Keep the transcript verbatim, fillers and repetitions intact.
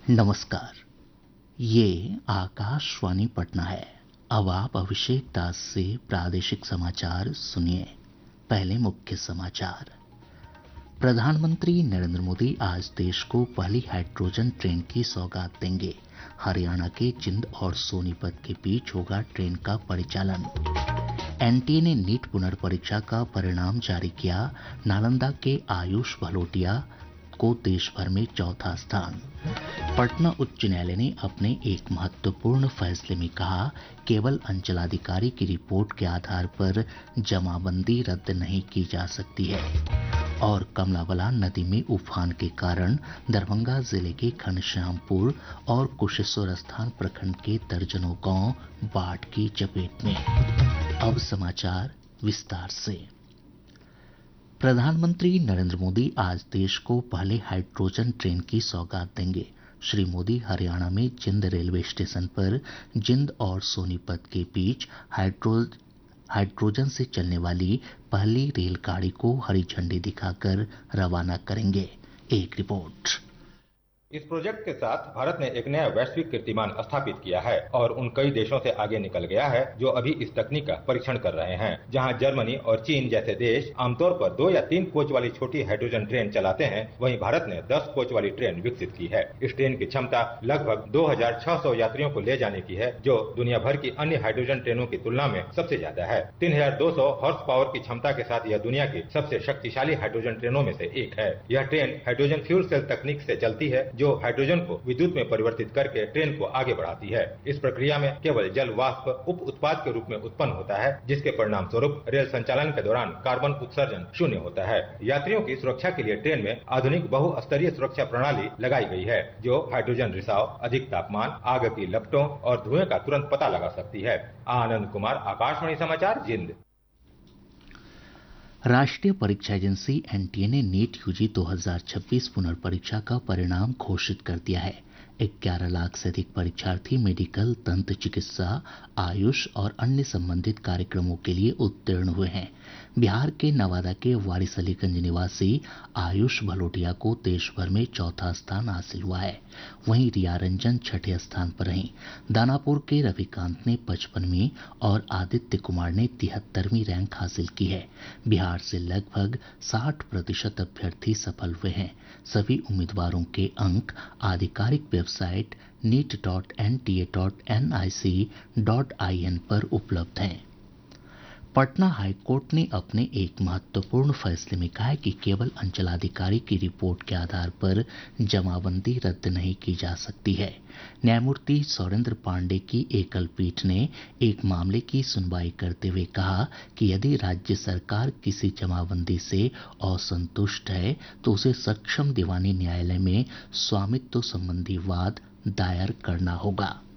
नमस्कार। ये आकाशवाणी पटना है। अब आप अभिषेक दास से प्रादेशिक समाचार सुनिए। पहले मुख्य समाचार। प्रधानमंत्री नरेंद्र मोदी आज देश को पहली हाइड्रोजन ट्रेन की सौगात देंगे। हरियाणा के जिंद और सोनीपत के बीच होगा ट्रेन का परिचालन। एनटीए ने नीट पुनर्परीक्षा का परिणाम जारी किया। नालंदा के आयुष भलोटिया को देश भर में चौथा स्थान। पटना उच्च न्यायालय ने अपने एक महत्वपूर्ण फैसले में कहा, केवल अंचलाधिकारी की रिपोर्ट के आधार पर जमाबंदी रद्द नहीं की जा सकती है। और कमला बलान नदी में उफान के कारण दरभंगा जिले के घनश्यामपुर और कुशेश्वर स्थान प्रखंड के दर्जनों गांव बाढ़ की चपेट में। अब समाचार विस्तार से। प्रधानमंत्री नरेंद्र मोदी आज देश को पहले हाइड्रोजन ट्रेन की सौगात देंगे। श्री मोदी हरियाणा में जिंद रेलवे स्टेशन पर जिंद और सोनीपत के बीच हाइड्रो हाइड्रोजन से चलने वाली पहली रेलगाड़ी को हरी झंडी दिखाकर रवाना करेंगे। एक रिपोर्ट। इस प्रोजेक्ट के साथ भारत ने एक नया वैश्विक कीर्तिमान स्थापित किया है और उन कई देशों से आगे निकल गया है जो अभी इस तकनीक का परीक्षण कर रहे हैं। जहां जर्मनी और चीन जैसे देश आमतौर पर दो या तीन कोच वाली छोटी हाइड्रोजन ट्रेन चलाते हैं, वहीं भारत ने दस कोच वाली ट्रेन विकसित की है। इस ट्रेन की क्षमता लगभग दो हजार छह सौ यात्रियों को ले जाने की है, जो दुनिया भर की अन्य हाइड्रोजन ट्रेनों की तुलना में सबसे ज्यादा है। तीन हजार दो सौ हॉर्स पावर की क्षमता के साथ यह दुनिया की सबसे शक्तिशाली हाइड्रोजन ट्रेनों में से एक है। यह ट्रेन हाइड्रोजन फ्यूल सेल तकनीक से चलती है, जो हाइड्रोजन को विद्युत में परिवर्तित करके ट्रेन को आगे बढ़ाती है। इस प्रक्रिया में केवल जल वाष्प उप उत्पाद के रूप में उत्पन्न होता है, जिसके परिणाम स्वरूप रेल संचालन के दौरान कार्बन उत्सर्जन शून्य होता है। यात्रियों की सुरक्षा के लिए ट्रेन में आधुनिक बहुस्तरीय सुरक्षा प्रणाली लगाई गई है, जो हाइड्रोजन रिसाव, अधिक तापमान, आग की लपटों और धुएं का तुरंत पता लगा सकती है। आनंद कुमार, आकाशवाणी समाचार, जिंद। राष्ट्रीय परीक्षा एजेंसी एनटीए ने नीट यूजी दो हज़ार छब्बीस पुनर्परीक्षा का परिणाम घोषित कर दिया है। ग्यारह लाख से अधिक परीक्षार्थी मेडिकल, दंत चिकित्सा, आयुष और अन्य संबंधित कार्यक्रमों के लिए उत्तीर्ण हुए हैं। बिहार के नवादा के वारिसलीगंज निवासी आयुष भलोटिया को देश भर में चौथा स्थान हासिल हुआ है। वहीं रिया रंजन छठे स्थान पर रहीं। दानापुर के रविकांत ने पचपनवीं और आदित्य कुमार ने तिहत्तरवीं रैंक हासिल की है। बिहार से लगभग साठ प्रतिशत अभ्यर्थी सफल हुए हैं। सभी उम्मीदवारों के अंक आधिकारिक website NEET dot N T A dot N I C dot I N पर उपलब्ध हैं। पटना हाईकोर्ट ने अपने एक महत्वपूर्ण फैसले में कहा है कि केवल अंचलाधिकारी की रिपोर्ट के आधार पर जमाबंदी रद्द नहीं की जा सकती है। न्यायमूर्ति सौरेंद्र पांडे की एकल पीठ ने एक मामले की सुनवाई करते हुए कहा कि यदि राज्य सरकार किसी जमाबंदी से असंतुष्ट है तो उसे सक्षम दीवानी न्यायालय में स्वामित्व संबंधी वाद दायर करना होगा।